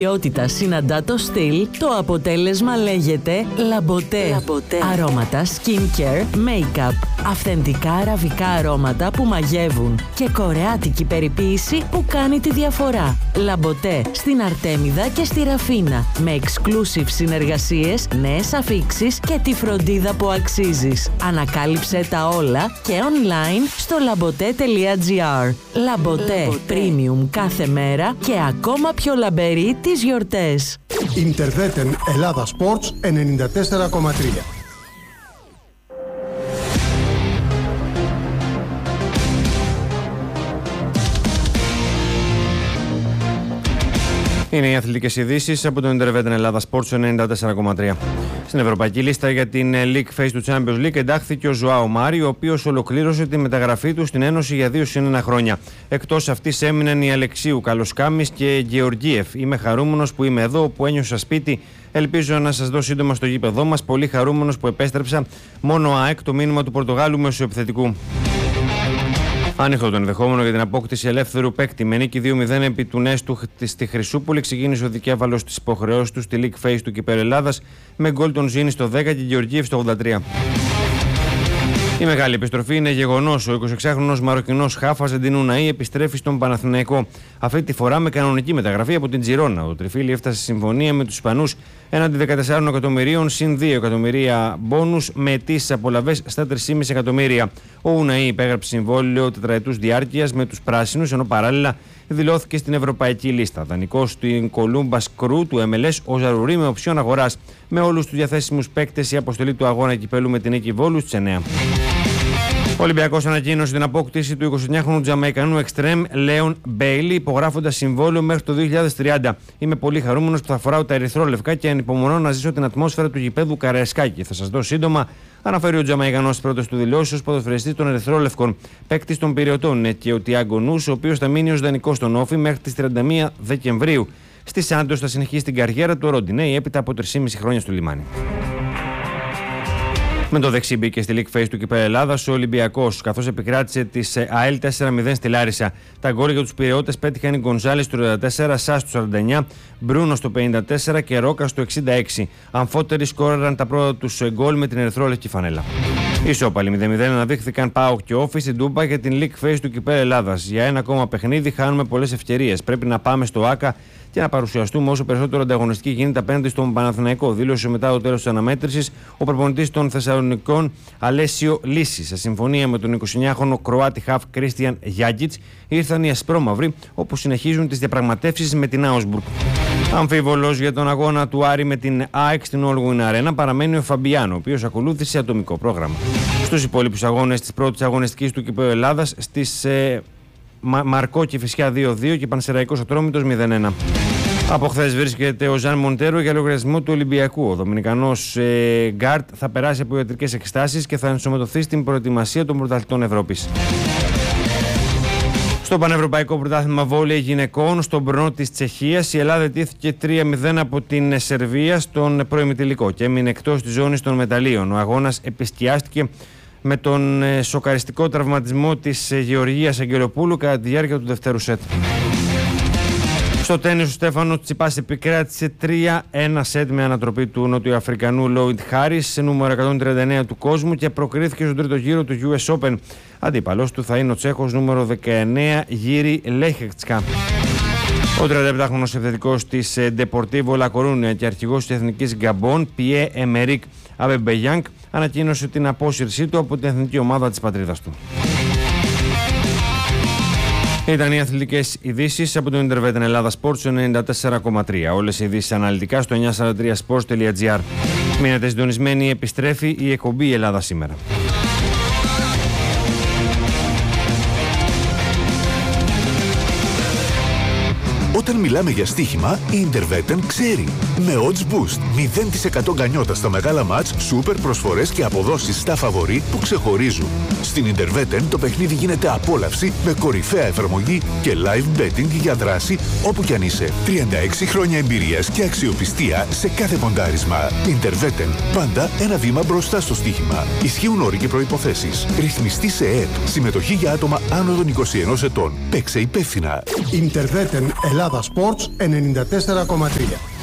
Ποιότητα συναντά το στυλ, το αποτέλεσμα λέγεται Λαμποτέ. Αρώματα, skincare, make-up, αυθεντικά αραβικά αρώματα που μαγεύουν και κορεάτικη περιποίηση που κάνει τη διαφορά. Λαμποτέ στην Αρτέμιδα και στη Ραφίνα, με exclusive συνεργασίες, νέες αφίξεις και τη φροντίδα που αξίζεις. Ανακάλυψε τα όλα και online στο labote.gr. Λαμποτέ, premium κάθε μέρα και ακόμα πιο λαμπερή τις γιορτές. Ιντερβέτεν Ελλάδα Sports 94,3. Είναι οι αθλητικές ειδήσεις από το Ιντερβέτεν Ελλάδα Sports 94,3. Στην ευρωπαϊκή λίστα για την League Phase του Champions League εντάχθηκε ο Ζωάο Μάριο, ο οποίος ολοκλήρωσε τη μεταγραφή του στην Ένωση για 2 συν 1 χρόνια. Εκτός αυτής έμειναν οι Αλεξίου, Καλοσκάμης και Γεωργίεφ. Είμαι χαρούμενος που είμαι εδώ, που ένιωσα σπίτι. Ελπίζω να σας δω σύντομα στο γήπεδό μας. Πολύ χαρούμενος που επέστρεψα. Μόνο ΑΕΚ, το μήνυμα του Πορτογάλου μεσοεπιθετικού. Ανοιχτό το ενδεχόμενο για την απόκτηση ελεύθερου παίκτη. Με νίκη 2-0 επί του Νέστου στη Χρυσούπολη, ξεκίνησε ο δικέφαλος της υποχρεώσης του στη League Phase του Κυπέλλου Ελλάδας με γκολ τον Ζήνη στο 10 και Γεωργίευ στο 83. Η μεγάλη επιστροφή είναι γεγονός. Ο 26χρονος Μαροκινός χαφ Αρζεντινού Ναΐ επιστρέφει στον Παναθηναϊκό. Αυτή τη φορά με κανονική μεταγραφή από την Τζιρόνα. Ο Τριφίλι έφτασε σε συμφωνία με τους Ισπανούς έναντι 14 εκατομμυρίων συν 2 εκατομμυρία μπόνους με αιτήσεις απολαβές στα 3,5 εκατομμύρια. Ο Ουναΐ υπέγραψε συμβόλαιο τετραετούς διάρκειας με τους πράσινους, ενώ παράλληλα δηλώθηκε στην ευρωπαϊκή λίστα. Δανεικός στην Columbus Crew του MLS, ο Ζαρουρί με οψιόν αγοράς. Με όλους τους διαθέσιμους παίκτες, η αποστολή του αγώνα κυπέλου με την νίκη Βόλου στις 9. Ο Ολυμπιακός ανακοίνωσε την απόκτηση του 29χρονου Τζαμαϊκανού εξτρέμ Λέον Μπέιλι, υπογράφοντας συμβόλαιο μέχρι το 2030. Είμαι πολύ χαρούμενος που θα φοράω τα ερυθρόλευκα και ανυπομονώ να ζήσω την ατμόσφαιρα του γηπέδου Καραϊσκάκη. Θα σας δω σύντομα, αναφέρει ο Τζαμαϊκανός στις πρώτες του δηλώσεις ως ποδοσφαιριστής των ερυθρόλευκων. Παίκτης των Πειριωτών είναι και ο Τιάγκο Νούς, ο οποίος θα μείνει ως δανεικός στον Όφι μέχρι τις 31 Δεκεμβρίου. Στη Σάντος θα συνεχίσει την καριέρα του Ροντινέη έπειτα από 3,5 χρόνια στο λιμάνι. Με το δεξί μπήκε στη League Phase του Κυπέλλου Ελλάδας ο Ολυμπιακός, καθώς επικράτησε της ΑΕΛ 4-0 στη Λάρισα. Τα γκόλ για τους Πειραιώτες πέτυχαν οι Γκονζάλες στο 34, Σάς στο 49, Μπρούνο στο 54 και Ρόκα στο 66. Αμφότεροι σκόραραν τα πρώτα τους γκόλ με την ερυθρόλευκη φανέλα. Ισόπαλοι 0-0 αναδείχθηκαν ΠΑΟΚ και Όφι στην Τούμπα για την League Phase του Κυπέλλου Ελλάδας. Για ένα ακόμα παιχνίδι χάνουμε πολλές ευκαιρίες. Πρέπει να πάμε στο ΆΚΑ και να παρουσιαστούμε όσο περισσότερο ανταγωνιστική γίνεται απέναντι στον Παναθηναϊκό, δήλωσε μετά το τέλος της αναμέτρησης ο προπονητής των Θεσσαλονικών Αλέσιο Λύση. Σε συμφωνία με τον 29χρονο Κροάτι χαφ Κρίστιαν Γιάγκιτς ήρθαν οι ασπρόμαυροι, όπου συνεχίζουν τις διαπραγματεύσεις με την Άουσμπουργκ. Αμφίβολος για τον αγώνα του Άρη με την ΑΕΚ στην Όλγουιν Αρένα παραμένει ο Φαμπιάνο, ο οποίος ακολούθησε ατομικό πρόγραμμα. Στους υπόλοιπους αγώνες της πρώτης αγωνιστικής του Κυπέλλου Ελλάδας, στις Μαρκό και Φυσιά 2-2 και Πανσεραϊκός Ατρόμητος 0-1. Από χθες βρίσκεται ο Ζαν Μοντέρο για λογαριασμό του Ολυμπιακού. Ο Δομινικανός γκάρτ θα περάσει από ιατρικές εξετάσεις και θα ενσωματωθεί στην προετοιμασία των πρωταθλητών Ευρώπης. Στο Πανευρωπαϊκό Πρωτάθλημα Βόλεϊ Γυναικών στον Μπρνό της Τσεχίας, η Ελλάδα τήθηκε 3-0 από την Σερβία στον προημιτελικό και έμεινε εκτός της ζώνης των μεταλλίων. Ο αγώνας επισκιάστηκε με τον σοκαριστικό τραυματισμό της Γεωργίας Αγγελοπούλου κατά τη διάρκεια του δευτέρου σετ. Στο τένις, ο Στέφανος Τσιπάς επικράτησε 3-1 σετ με ανατροπή του Νοτιοαφρικανού Λόιντ Χάρις, νούμερο 139 του κόσμου, και προκρίθηκε στον τρίτο γύρο του US Open. Αντίπαλος του θα είναι ο Τσέχος νούμερο 19 Γύρι Λέχεξκα. Ο 37χρονος επιθετικός της Deportivo La Coruña και αρχηγός της Εθνικής Γκαμπών, Πιέ Εμερίκ Αμπεμπεγιάνκ, ανακοίνωσε την απόσυρσή του από την εθνική ομάδα της πατρίδας του. Ήταν οι αθλητικές ειδήσεις από το Ιντερβέτεν Ελλάδα Sports 94,3. Όλες οι ειδήσεις αναλυτικά στο 943sports.gr. Μείνετε συντονισμένοι, επιστρέφει η εκπομπή Ελλάδα σήμερα. Όταν μιλάμε για στοίχημα, η Interveten ξέρει. Με Odds Boost, 0% γκανιότα στα μεγάλα μάτς, σούπερ προσφορές και αποδόσεις στα φαβορί που ξεχωρίζουν. Στην Interveten το παιχνίδι γίνεται απόλαυση με κορυφαία εφαρμογή και live betting για δράση όπου κι αν είσαι. 36 χρόνια εμπειρίας και αξιοπιστία σε κάθε ποντάρισμα. Interveten, πάντα ένα βήμα μπροστά στο στοίχημα. Ισχύουν όροι και προϋποθέσεις. Ρυθμιστή σε ΕΕΠ. Συμμετοχή για άτομα άνω των 21 ετών. Παίξε υπεύθυνα. Interveten Ελλάδα Ελλάδα Sports 94,3.